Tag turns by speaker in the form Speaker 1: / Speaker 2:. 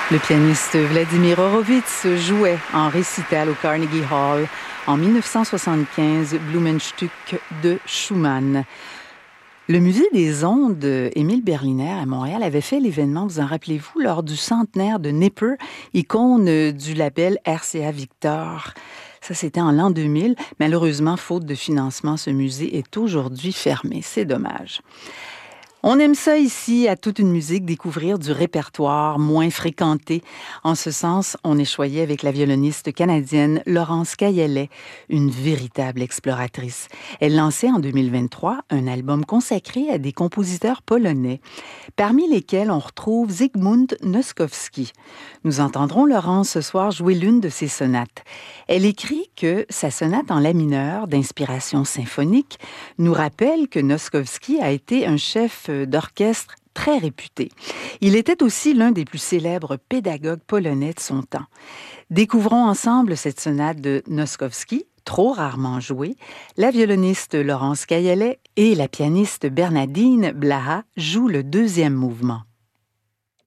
Speaker 1: Le pianiste Vladimir Horowitz jouait en récital au Carnegie Hall en 1975 Blumenstück de Schumann. Le Musée des ondes Émile Berliner à Montréal avait fait l'événement, vous en rappelez-vous, lors du centenaire de Nipper, icône du label RCA Victor. Ça, c'était en l'an 2000. Malheureusement, faute de financement, ce musée est aujourd'hui fermé. C'est dommage. On aime ça ici, à toute une musique, découvrir du répertoire moins fréquenté. En ce sens, on est choyé avec la violoniste canadienne Laurence Caillet, une véritable exploratrice. Elle lançait en 2023 un album consacré à des compositeurs polonais, parmi lesquels on retrouve Zygmunt Noskowski. Nous entendrons Laurence ce soir jouer l'une de ses sonates. Elle écrit que sa sonate en la mineur, d'inspiration symphonique, nous rappelle que Noskowski a été un chef d'orchestre très réputé. Il était aussi l'un des plus célèbres pédagogues polonais de son temps. Découvrons ensemble cette sonate de Noskowski, trop rarement jouée. La violoniste Laurence Caillet et la pianiste Bernardine Blaha jouent le deuxième mouvement.